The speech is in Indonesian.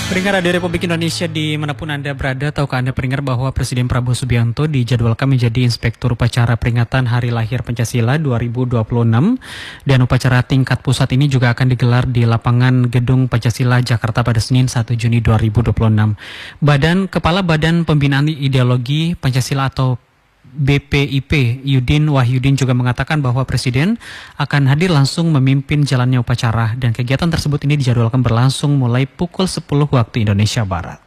Pendengar Radio Republik Indonesia dimanapun Anda berada, tahukah Anda pendengar bahwa Presiden Prabowo Subianto dijadwalkan menjadi Inspektur Upacara Peringatan Hari Lahir Pancasila 2026 dan upacara tingkat pusat ini juga akan digelar di lapangan Gedung Pancasila Jakarta pada Senin 1 Juni 2026. Kepala Badan Pembinaan Ideologi Pancasila atau BPIP Yudin Wahyudin juga mengatakan bahwa Presiden akan hadir langsung memimpin jalannya upacara dan kegiatan tersebut ini dijadwalkan berlangsung mulai pukul 10 waktu Indonesia Barat.